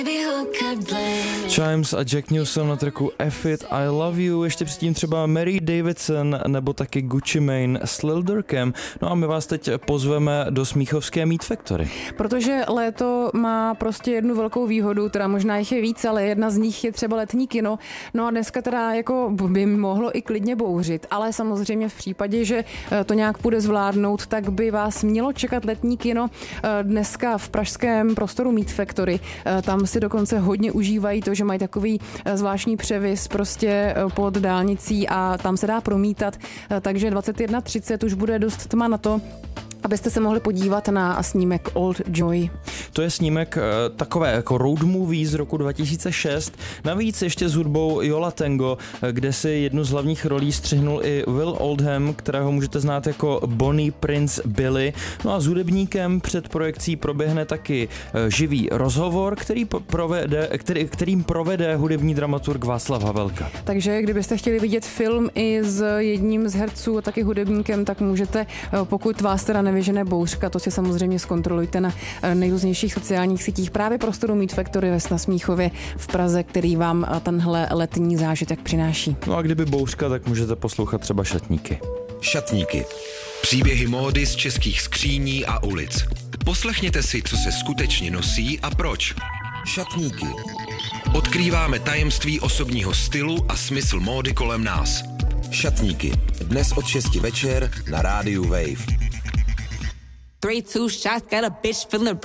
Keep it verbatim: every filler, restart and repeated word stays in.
Chimes a Jack Newsom na tracku F It, I Love You, ještě předtím třeba Mary Davidson nebo taky Gucci Mane s Lil Durkem. No a my vás teď pozveme do smíchovské Meat Factory. Protože léto má prostě jednu velkou výhodu, teda možná jich je víc, ale jedna z nich je třeba letní kino. No a dneska teda jako by mohlo i klidně bouřit, ale samozřejmě v případě, že to nějak půjde zvládnout, tak by vás mělo čekat letní kino dneska v pražském prostoru Meat Factory. Tam si dokonce hodně užívají to, že mají takový zvláštní převis prostě pod dálnicí a tam se dá promítat, takže dvacet jedna třicet už bude dost tma na to, abyste se mohli podívat na snímek Old Joy. To je snímek takové jako road movie z roku dva tisíce šest, navíc ještě s hudbou Yola Tango, kde si jednu z hlavních rolí střihnul i Will Oldham, kterého můžete znát jako Bonnie Prince Billy. No a s hudebníkem před projekcí proběhne taky živý rozhovor, který provede, který, kterým provede hudební dramaturg Václav Havelka. Takže kdybyste chtěli vidět film i s jedním z herců a taky hudebníkem, tak můžete, pokud vás teda nevyžené bouřka, to si samozřejmě zkontrolujte na nejrůznějších sociálních sítích právě prostoru Meat Factory na Smíchově v Praze, který vám tenhle letní zážitek přináší. No a kdyby bouřka, tak můžete poslouchat třeba Šatníky. Šatníky. Příběhy módy z českých skříní a ulic. Poslechněte si, co se skutečně nosí a proč. Šatníky. Odkrýváme tajemství osobního stylu a smysl módy kolem nás. Šatníky. Dnes od šesti večer na rádiu Wave. Three, two shots, got a bitch feeling